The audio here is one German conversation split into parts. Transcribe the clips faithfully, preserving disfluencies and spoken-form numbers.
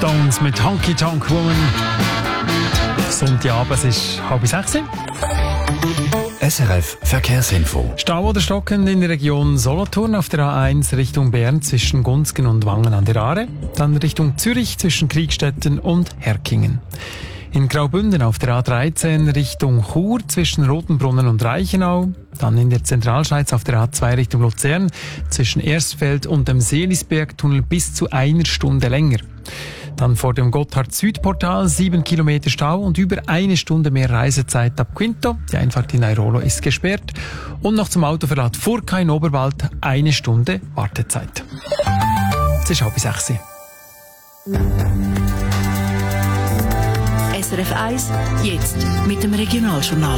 Stones mit Honky Tonk Woman. Sonntagabend, es ist halb sechs. S R F Verkehrsinfo. Stau oder stockend in der Region Solothurn auf der A eins Richtung Bern zwischen Gunzgen und Wangen an der Aare. Dann Richtung Zürich zwischen Kriegstetten und Herkingen. In Graubünden auf der A dreizehn Richtung Chur zwischen Rotenbrunnen und Reichenau. Dann in der Zentralschweiz auf der A zwei Richtung Luzern zwischen Erstfeld und dem Seelisbergtunnel bis zu einer Stunde länger. Dann vor dem Gotthard-Südportal sieben Kilometer Stau und über eine Stunde mehr Reisezeit ab Quinto. Die Einfahrt in Airolo ist gesperrt. Und noch zum Autoverlad Furka in Oberwald eine Stunde Wartezeit. Es ist halb sechs. S R F eins, jetzt mit dem Regionaljournal.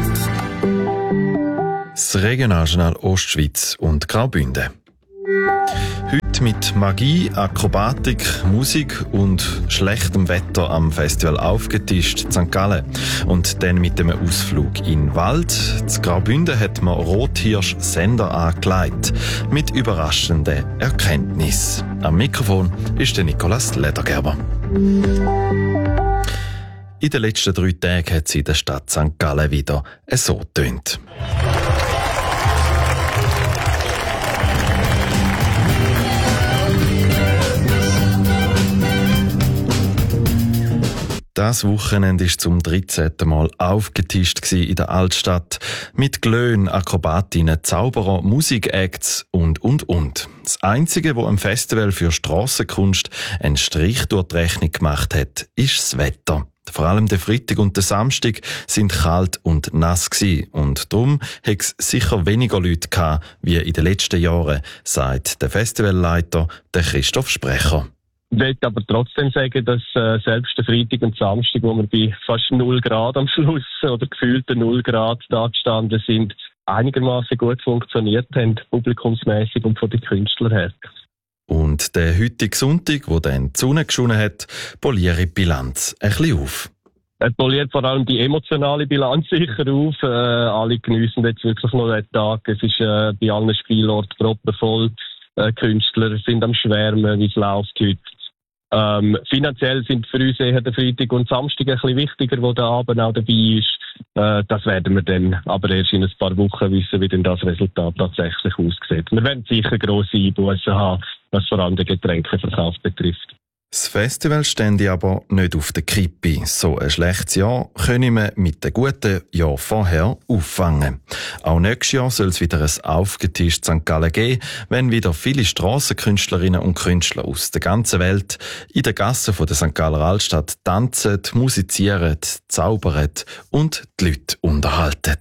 Das Regionaljournal Ostschweiz und Graubünden. Heute mit Magie, Akrobatik, Musik und schlechtem Wetter am Festival aufgetischt in Sankt Gallen. Und dann mit einem Ausflug in den Wald. In Graubünden hat man Rothirsch-Sender angelegt. Mit überraschenden Erkenntnissen. Am Mikrofon ist der Nikolaus Ledergerber. In den letzten drei Tagen hat es in der Stadt Sankt Gallen wieder so getönt. Das Wochenende war zum dreizehnten Mal aufgetischt in der Altstadt. Mit Glöhn, Akrobatinnen, Zauberer, Musikacts und, und, und. Das Einzige, was am Festival für Strassenkunst einen Strich durch die Rechnung gemacht hat, ist das Wetter. Vor allem der Freitag und der Samstag sind kalt und nass gewesen. Und darum hat es sicher weniger Leute gehabt, wie in den letzten Jahren, sagt der Festivalleiter, der Christoph Sprecher. Ich möchte aber trotzdem sagen, dass äh, selbst der Freitag und Samstag, wo wir bei fast null Grad am Schluss oder gefühlten null Grad da gestanden sind, einigermaßen gut funktioniert haben, publikumsmäßig und von den Künstlern her. Und der heutige Sonntag, wo dann die Sonne geschonen hat, poliere die Bilanz ein bisschen auf. Er poliert vor allem die emotionale Bilanz sicher auf. Äh, alle geniessen jetzt wirklich noch den Tag. Es ist äh, bei allen Spielorten proppenvoll. Äh, Künstler sind am Schwärmen, wie es läuft heute. Ähm, finanziell sind für uns eher der Freitag und Samstag ein bisschen wichtiger, wo der Abend auch dabei ist. Äh, das werden wir dann aber erst in ein paar Wochen wissen, wie denn das Resultat tatsächlich aussieht. Wir werden sicher grosse Einbußen haben, was vor allem den Getränkeverkauf betrifft. Das Festival stände aber nicht auf der Kippe. So ein schlechtes Jahr können wir mit dem guten Jahr vorher auffangen. Auch nächstes Jahr soll es wieder ein aufgetischt Sankt Gallen geben, wenn wieder viele Strassenkünstlerinnen und Künstler aus der ganzen Welt in den Gassen von der Sankt Galler Altstadt tanzen, musizieren, zaubern und die Leute unterhalten.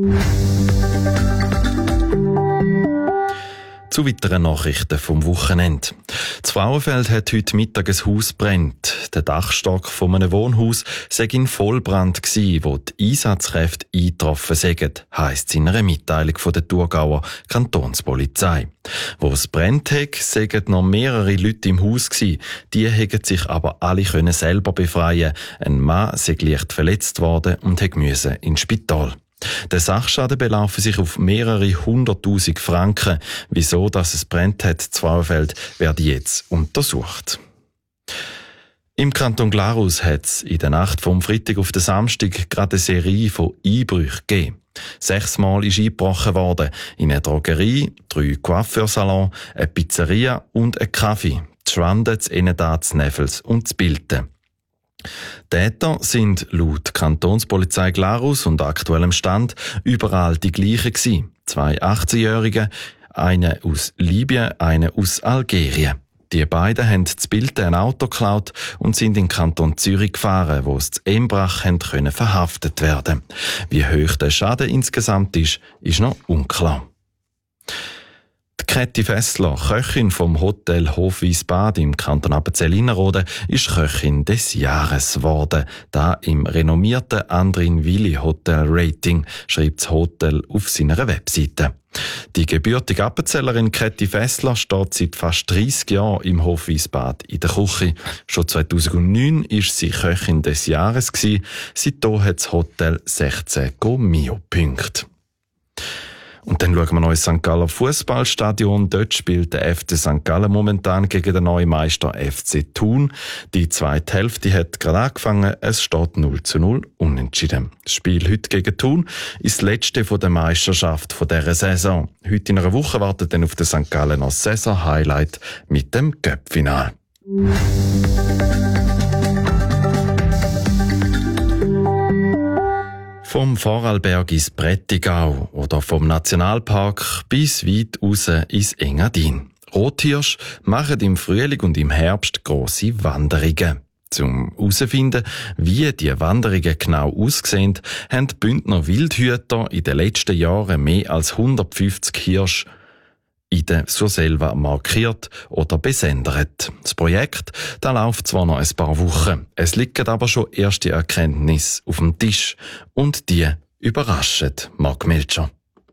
Zu weiteren Nachrichten vom Wochenende. Das Frauenfeld hat heute Mittag ein Haus brennt. Der Dachstock von einem Wohnhaus sei in Vollbrand gsi, wo die Einsatzkräfte eingetroffen sind, heisst es in einer Mitteilung von der Thurgauer Kantonspolizei. Wo es brennt hat, seien noch mehrere Leute im Haus gsi. Die hätten sich aber alle können selber befreien. Ein Mann sei leicht verletzt worden und hätte müssen ins Spital. Der Sachschaden belaufe sich auf mehrere hunderttausend Franken. Wieso, dass es brennt hat, das Frauenfeld, werde jetzt untersucht. Im Kanton Glarus hat es in der Nacht vom Freitag auf den Samstag gerade eine Serie von Einbrüchen gegeben. Sechsmal ist eingebrochen worden. In eine Drogerie, drei Coiffeursalons, eine Pizzeria und ein Kaffee. Die Schwanden, das Ennetat, das Neffels und das Bilten. Täter sind laut Kantonspolizei Glarus und aktuellem Stand überall die gleichen gewesen. Zwei achtzehnjährige, eine aus Libyen, eine aus Algerien. Die beiden haben das Bild ein Auto geklaut und sind in den Kanton Zürich gefahren, wo sie zu Embrach haben können verhaftet werden. Wie hoch der Schaden insgesamt ist, ist noch unklar. Käthi Fessler, Köchin vom Hotel Hofwiesbad im Kanton Appenzell-Innerrhoden, ist Köchin des Jahres geworden. Da im renommierten Andrin Willi Hotel Rating, schreibt das Hotel auf seiner Webseite. Die gebürtige Appenzellerin Käthi Fessler steht seit fast dreissig Jahren im Hofwiesbad in der Küche. Schon zweitausendneun war sie Köchin des Jahres gewesen. Seitdem hat das Hotel sechzehn Mio-Punkte. Und dann schauen wir noch ins Sankt Galler Fußballstadion. Dort spielt der F C Sankt Gallen momentan gegen den neuen Meister F C Thun. Die zweite Hälfte hat gerade angefangen. Es steht null zu null unentschieden. Das Spiel heute gegen Thun ist das letzte von der Meisterschaft von dieser Saison. Heute in einer Woche wartet dann auf den Sankt Gallen noch Saison-Highlight mit dem Cup-Final. Vom Vorarlberg ins Prättigau oder vom Nationalpark bis weit raus ins Engadin. Rothirsche machen im Frühling und im Herbst grosse Wanderungen. Zum herauszufinden, wie die Wanderungen genau aussehen, haben die Bündner Wildhüter in den letzten Jahren mehr als hundertfünfzig Hirsche in der Surselva markiert oder besendert. Das Projekt das läuft zwar noch ein paar Wochen, es liegen aber schon erste Erkenntnisse auf dem Tisch und die überraschen Marc Melcher.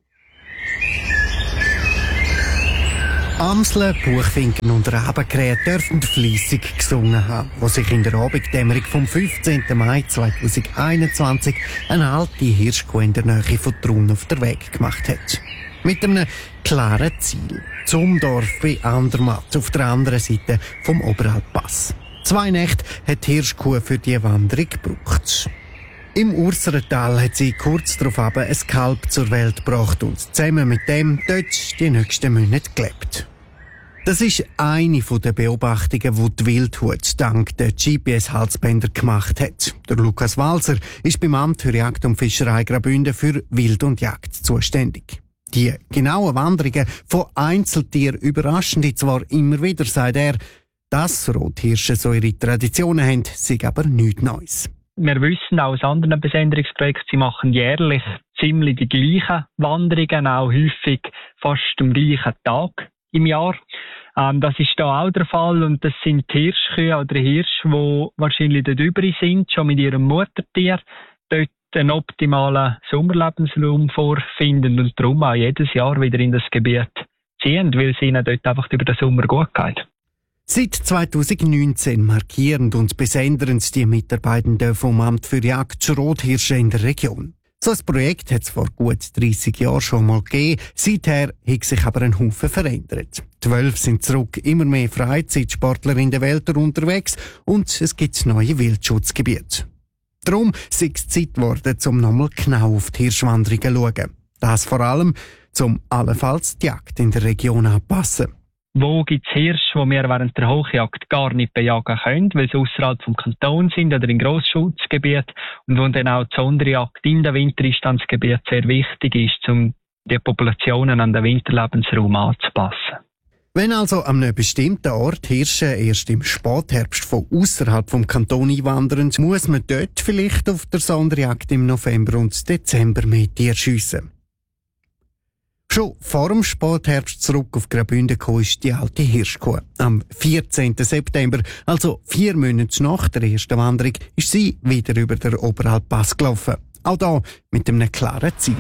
Amseln, Buchfinken und Rabenkrähen dürfen fleissig gesungen haben, wo sich in der Abenddämmerung vom fünfzehnten Mai zweitausendeinundzwanzig eine alte Hirschkuh in der Nähe von Trun auf den Weg gemacht hat. Mit einem klaren Ziel. Zum Dorf bei Andermatt auf der anderen Seite vom Oberalppass. Zwei Nächte hat die Hirschkuh für die Wanderung gebraucht. Im Urserental hat sie kurz darauf ein Kalb zur Welt gebracht und zusammen mit dem dort die nächsten Monate gelebt. Das ist eine der Beobachtungen, die die Wildhut dank der G P S-Halsbänder gemacht hat. Der Lukas Walser ist beim Amt für Jagd und Fischerei Graubünden für Wild und Jagd zuständig. Die genauen Wanderungen von Einzeltieren überraschen die zwar immer wieder, sagt er. Dass Rothirsche so ihre Traditionen haben, sei aber nichts Neues. Wir wissen auch aus anderen Besenderungsprojekten, sie machen jährlich ziemlich die gleichen Wanderungen, auch häufig fast am gleichen Tag im Jahr. Ähm, das ist da auch der Fall und das sind Hirschkühe oder Hirsche, die wahrscheinlich dort übrig sind, schon mit ihrem Muttertier, dort einen optimalen Sommerlebensraum vorfinden und darum auch jedes Jahr wieder in das Gebiet ziehen, weil es ihnen dort einfach über den Sommer gut geht. Seit zweitausendneunzehn markieren und besendern die Mitarbeitenden vom Amt für Jagd Rothirsche in der Region. So ein Projekt hat es vor gut dreissig Jahren schon mal gegeben. Seither hat sich aber ein Haufen verändert. Die Wölfe sind zurück, immer mehr Freizeitsportler in den Wäldern unterwegs und es gibt neue Wildschutzgebiete. Darum sei es Zeit geworden, um nochmal genau auf die Hirschwanderungen zu schauen. Das vor allem, um allenfalls die Jagd in der Region anzupassen. Wo gibt es Hirsche, die wir während der Hochjagd gar nicht bejagen können, weil sie außerhalb vom Kanton sind oder in Grossschutzgebiet und wo dann auch die Sonderjagd in den Wintereinstandsgebiet sehr wichtig ist, um die Populationen an den Winterlebensraum anzupassen. Wenn also an einem bestimmten Ort Hirsche erst im Spätherbst von außerhalb vom Kanton einwandern, muss man dort vielleicht auf der Sonderjagd im November und Dezember mit Tieren schiessen. Schon vor dem Spätherbst zurück auf Graubünden gekommen ist die alte Hirschkuh. Am vierzehnten September, also vier Monate nach der ersten Wanderung, ist sie wieder über den Oberalppass gelaufen. Auch da mit einem klaren Ziel.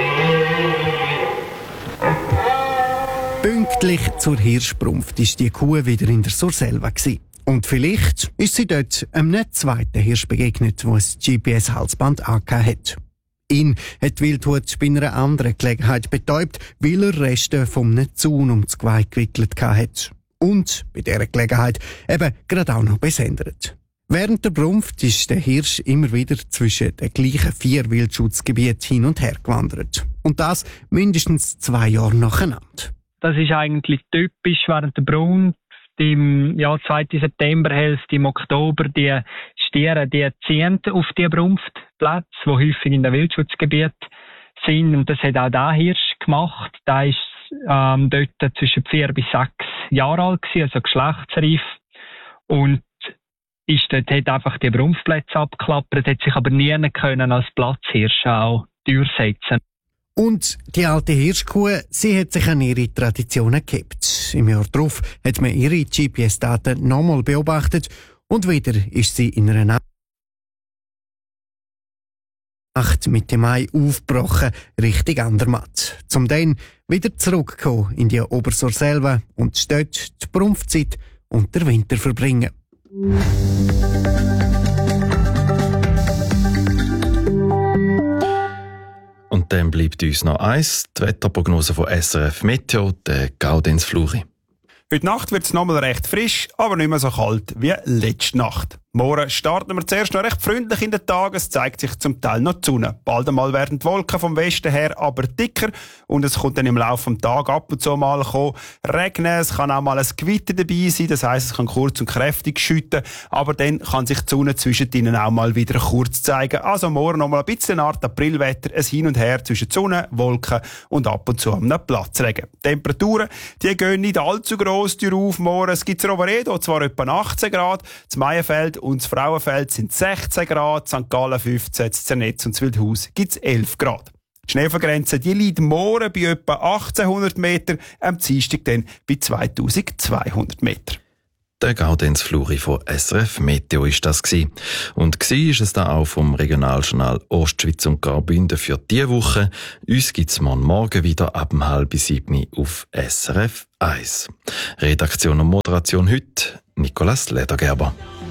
Pünktlich zur Hirschbrunft ist die Kuh wieder in der Surselva gsi. Und vielleicht ist sie dort einem zweiten Hirsch begegnet, wo ein G P S-Halsband angehört hat. Ihn hat die Wildhut bei einer anderen Gelegenheit betäubt, weil er Reste von einem Zaun um das Geweih gewickelt hat. Und bei dieser Gelegenheit eben gerade auch noch besendert. Während der Brunft ist der Hirsch immer wieder zwischen den gleichen vier Wildschutzgebieten hin und her gewandert. Und das mindestens zwei Jahre nacheinander. Das ist eigentlich typisch während der Brunft. Im ja, zweiten Septemberhälfte, im Oktober, die Stiere, die ziehen auf die Brunftplätze, die häufig in den Wildschutzgebieten sind. Und das hat auch der Hirsch gemacht. Der ist ähm, dort zwischen vier bis sechs Jahre alt gewesen, also geschlechtsreif. Und ist dort, hat einfach die Brunftplätze abgeklappert, hat sich aber nie können als Platzhirsch auch durchsetzen. Und die alte Hirschkuh, sie hat sich an ihre Traditionen gehabt. Im Jahr darauf hat man ihre G P S-Daten nochmal beobachtet und wieder ist sie in einer Nacht Mitte Mai aufgebrochen, Richtung Andermatt. Zum dann wieder zurückzukommen in die Obersurselva und dort die Brunftzeit und den Winter verbringen. Und Nachdem bleibt uns noch eins, die Wetterprognose von S R F Meteo, der Gaudenz Fluri. Heute Nacht wird es nochmal recht frisch, aber nicht mehr so kalt wie letzte Nacht. Morgen starten wir zuerst noch recht freundlich in den Tag. Es zeigt sich zum Teil noch die Sonne. Bald einmal werden die Wolken vom Westen her aber dicker und es kommt dann im Laufe des Tages ab und zu mal kommen. Regnen, es kann auch mal ein Gewitter dabei sein, das heisst, es kann kurz und kräftig schütten, aber dann kann sich die Sonne zwischen ihnen auch mal wieder kurz zeigen. Also morgen noch mal ein bisschen eine Art Aprilwetter, ein Hin und Her zwischen Sonne, Wolken und ab und zu einem Platzregen. Die Temperaturen, die gehen nicht allzu gross auf morgen. Es gibt in Roveredo zwar etwa achtzehn Grad, das Maienfeld und das Frauenfeld sind sechzehn Grad, Sankt Gallen fünfzehn, das Zernetz und das Wildhaus gibt es elf Grad. Die Schneefallgrenze die liegt morgen bei etwa achtzehnhundert Meter, am Dienstag dann bei zweitausendzweihundert Meter. Der Gaudenz Fluri von S R F Meteo ist das gsi. Und gsi ist es da auch vom Regionaljournal Ostschweiz und Graubünden für diese Woche. Uns gibt's morgen Morgen wieder ab um halb sieben auf S R F eins. Redaktion und Moderation heute Nicolas Ledergerber.